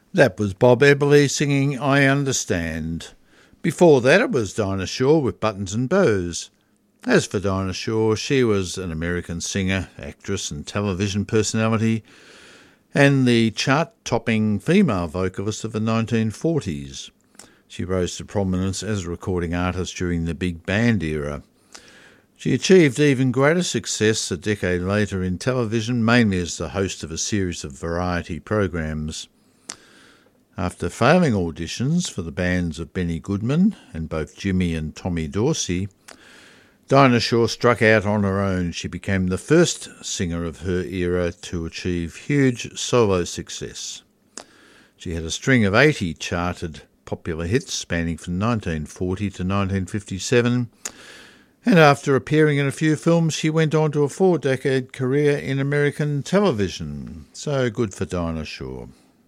That was Bob Eberly singing I Understand. Before that it was Dinah Shore with Buttons and Bows. As for Dinah Shore, she was an American singer, actress and television personality, and the chart-topping female vocalist of the 1940s. She rose to prominence as a recording artist during the big band era. She achieved even greater success a decade later in television, mainly as the host of a series of variety programs. After failing auditions for the bands of Benny Goodman and both Jimmy and Tommy Dorsey, Dinah Shore struck out on her own. She became the first singer of her era to achieve huge solo success. She had a string of 80 charted popular hits spanning from 1940 to 1957, and after appearing in a few films, she went on to a 4-decade career in American television. So good for Dinah Shore.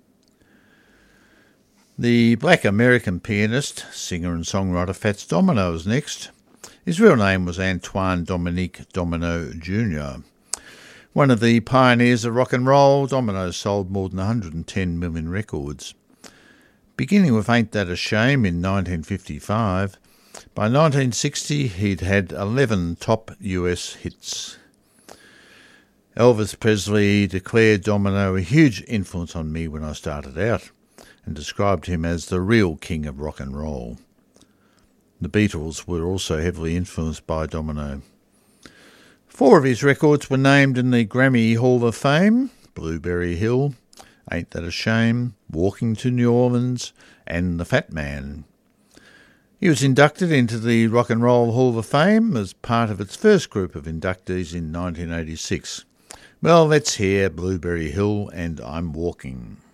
The black American pianist, singer and songwriter Fats Domino was next. His real name was Antoine Dominique Domino Jr. One of the pioneers of rock and roll, Domino sold more than 110 million records. Beginning with Ain't That a Shame in 1955, by 1960 he'd had 11 top US hits. Elvis Presley declared Domino a huge influence on me when I started out, and described him as the real king of rock and roll. The Beatles were also heavily influenced by Domino. 4 of his records were named in the Grammy Hall of Fame: Blueberry Hill, Ain't That a Shame, Walking to New Orleans, and The Fat Man. He was inducted into the Rock and Roll Hall of Fame as part of its first group of inductees in 1986. Well, let's hear Blueberry Hill and I'm Walking.